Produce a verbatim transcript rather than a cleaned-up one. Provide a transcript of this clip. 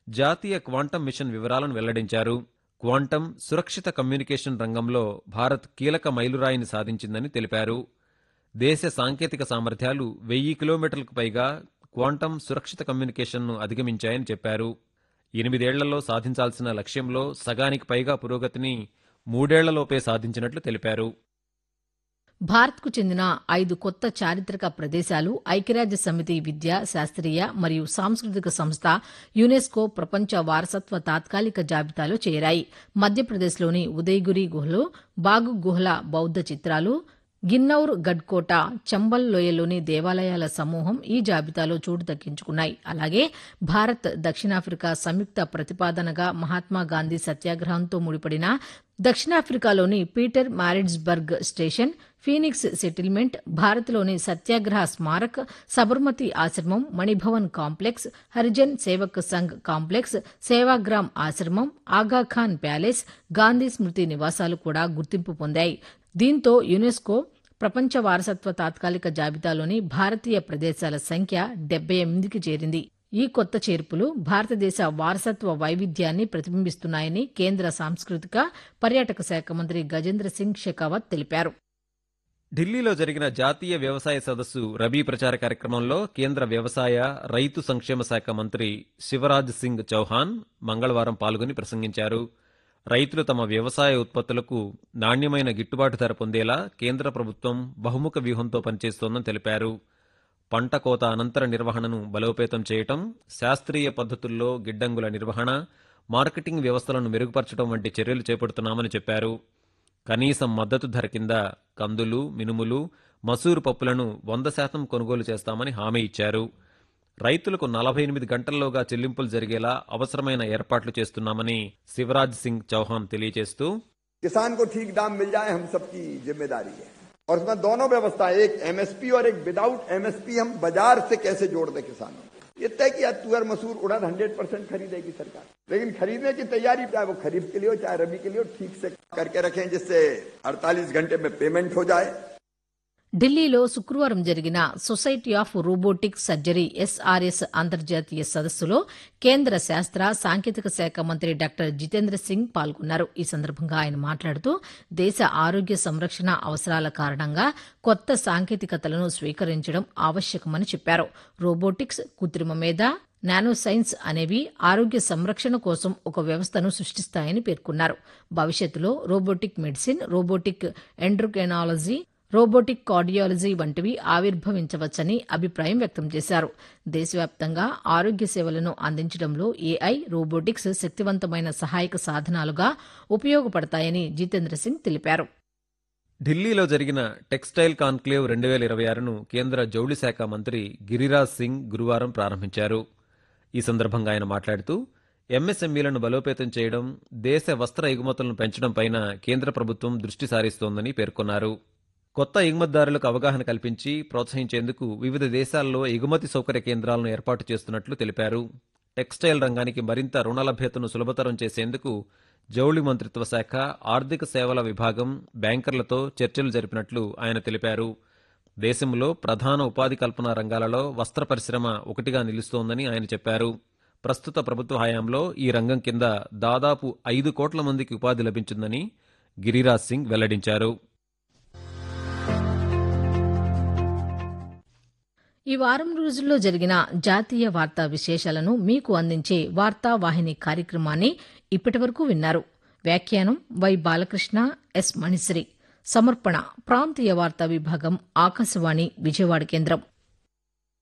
జాతీయ quantum machine వివరాలను వెల్లడించారు. క్వాంటం సురక్షిత కమ్యూనికేషన్ రంగంలో భారత్ కీలక మైలురాయిని సాధించిందని తెలిపారు. దేశ సాంకేతిక సామర్థ్యాలు వెయ్యి కిలోమీటర్లకు పైగా క్వాంటం సురక్షిత కమ్యూనికేషన్ను అధిగమించాయని చెప్పారు. ఎనిమిదేళ్లలో సాధించాల్సిన లక్ష్యంలో సగానికి పైగా పురోగతిని మూడేళ్లలోపే సాధించినట్లు తెలిపారు. భారత్కు చెందిన ఐదు కొత్త చారిత్రక ప్రదేశాలు ఐక్యరాజ్య సమితి విద్యా, శాస్త్రీయ మరియు సాంస్కృతిక సంస్థ యునెస్కో ప్రపంచ వారసత్వ తాత్కాలిక జాబితాలో చేరాయి. మధ్యప్రదేశ్లోని ఉదయగిరి గుహలు, బాగు గుహల బౌద్ధ చిత్రాలు, గిన్నౌర్ గడ్కోట, చంబల్ లోయలోని దేవాలయాల సమూహం ఈ జాబితాలో చోటు దక్కించుకున్నాయి. అలాగే భారత్, దక్షిణాఫ్రికా సంయుక్త ప్రతిపాదనగా మహాత్మాగాంధీ సత్యాగ్రహంతో ముడిపడిన దక్షిణాఫ్రికాలోని పీటర్ మారిట్స్బర్గ్ స్టేషన్, ఫీనిక్స్ సెటిల్మెంట్, భారత్లోని సత్యాగ్రహ స్మారక్, సబర్మతి ఆశ్రమం, మణిభవన్ కాంప్లెక్స్, హరిజన్ సేవక్ సంఘ్ కాంప్లెక్స్, సేవాగ్రామ్ ఆశ్రమం, ఆగాఖాన్ ప్యాలెస్, గాంధీ స్మృతి నివాసాలు కూడా గుర్తింపు పొందాయి. దీంతో యునెస్కో ప్రపంచ వారసత్వ తాత్కాలిక జాబితాలోని భారతీయ ప్రదేశాల సంఖ్య డెబ్బై ఎనిమిదికి చేరింది. ఈ కొత్త చేర్పులు భారతదేశ వారసత్వ వైవిధ్యాన్ని ప్రతిబింబిస్తున్నాయని కేంద్ర సాంస్కృతిక పర్యాటక శాఖ మంత్రి గజేంద్ర సింగ్ షెకావత్ తెలిపారు. ఢిల్లీలో జరిగిన జాతీయ వ్యవసాయ సదస్సు రబీ ప్రచార కార్యక్రమంలో కేంద్ర వ్యవసాయ, రైతు సంక్షేమ శాఖ మంత్రి శివరాజ్ సింగ్ చౌహాన్ మంగళవారం పాల్గొని ప్రసంగించారు. రైతులు తమ వ్యవసాయ ఉత్పత్తులకు నాణ్యమైన గిట్టుబాటు ధర పొందేలా కేంద్ర ప్రభుత్వం బహుముఖ వ్యూహంతో పనిచేస్తోందని తెలిపారు. పంట కోత అనంతర నిర్వహణను బలోపేతం చేయటం, శాస్త్రీయ పద్ధతుల్లో గిడ్డంగుల నిర్వహణ, మార్కెటింగ్ వ్యవస్థలను మెరుగుపరచడం వంటి చర్యలు చేపడుతున్నామని చెప్పారు. కనీసం మద్దతు ధర కింద కందులు, మినుములు, మసూరు పప్పులను వంద శాతం కొనుగోలు చేస్తామని హామీ ఇచ్చారు. రైతులకు నలభై ఎనిమిది గంటల్లోగా చెల్లింపులు జరిగేలా అవసరమైన ఏర్పాట్లు చేస్తున్నామని శివరాజ్ సింగ్ చౌహాన్ తెలియజేస్తూ, किसान को ठीक दाम मिल जाए हम सबकी जिम्मेदारी है और उसमें दोनों व्यवस्था, एक एमएसपी और एक विदाउट एमएसपी हम बाजार से कैसे जोड़ दें किसानों। ये तय किया तुअर मसूर उड़द हंड्रेड परसेंट खरीदेगी सरकार, लेकिन खरीदने की तैयारी चाहे वो खरीफ के लिए हो चाहे रबी के लिए हो ठीक से करके रखें जिससे अड़तालीस घंटे में पेमेंट हो जाए. ఢిల్లీలో శుక్రవారం జరిగిన society of robotic surgery SRS అంతర్జాతీయ సదస్సులో కేంద్ర శాస్త్ర సాంకేతిక శాఖ మంత్రి డాక్టర్ జితేంద్ర సింగ్ పాల్గొన్నారు. ఈ సందర్భంగా ఆయన మాట్లాడుతూ దేశ ఆరోగ్య సంరక్షణ అవసరాల కారణంగా కొత్త సాంకేతికతలను స్వీకరించడం ఆవశ్యకమని చెప్పారు. రోబోటిక్స్, కృత్రిమ మేధ, నానో సైన్స్ అనేవి ఆరోగ్య సంరక్షణ కోసం ఒక వ్యవస్థను సృష్టిస్తాయని పేర్కొన్నారు. భవిష్యత్తులో robotic medicine, robotic ఎండ్రోక్రైనాలజీ, robotic cardiology వంటివి ఆవిర్భవించవచ్చని అభిప్రాయం వ్యక్తం చేశారు. దేశవ్యాప్తంగా ఆరోగ్య సేవలను అందించడంలో ఏఐ, రోబోటిక్స్ శక్తివంతమైన సహాయక సాధనాలుగా ఉపయోగపడతాయని జితేంద్ర సింగ్ తెలిపారు. ఢిల్లీలో జరిగిన టెక్స్టైల్ కాన్క్లేవ్ రెండు వేల ఇరవై ఆరును కేంద్ర జౌళి శాఖ మంత్రి గిరిరాజ్ సింగ్ గురువారం ప్రారంభించారు. ఈ సందర్భంగా ఆయన మాట్లాడుతూ, ఎంఎస్ఎంఈలను బలోపేతం చేయడం, దేశ వస్త్ర ఎగుమతులను పెంచడంపైన కేంద్ర ప్రభుత్వం దృష్టి సారిస్తోందని పేర్కొన్నారు. కొత్త ఎగుమతిదారులకు అవగాహన కల్పించి ప్రోత్సహించేందుకు వివిధ దేశాల్లో ఎగుమతి సౌకర్య కేంద్రాలను ఏర్పాటు చేస్తున్నట్లు తెలిపారు. టెక్స్టైల్ రంగానికి మరింత రుణ లభ్యతను సులభతరం చేసేందుకు జౌళి మంత్రిత్వ శాఖ, ఆర్థిక సేవల విభాగం, బ్యాంకర్లతో చర్చలు జరిపినట్లు ఆయన తెలిపారు. దేశంలో ప్రధాన ఉపాధి కల్పన రంగాలలో వస్త్ర పరిశ్రమ ఒకటిగా నిలుస్తోందని ఆయన చెప్పారు. ప్రస్తుత ప్రభుత్వ హయాంలో ఈ రంగం కింద దాదాపు ఐదు కోట్ల మందికి ఉపాధి లభించిందని గిరిరాజ్ సింగ్ వెల్లడించారు. ఈ వారం రోజుల్లో జరిగిన జాతీయ వార్తా విశేషాలను మీకు అందించే వార్తా వాహిని కార్యక్రమాన్ని ఇప్పటివరకు విన్నారు. వ్యాఖ్యానం వై బాలకృష్ణ, ఎస్ మణిశ్రీ. సమర్పణ ప్రాంతీయ వార్తా విభాగం, ఆకాశవాణి విజయవాడ కేంద్రం.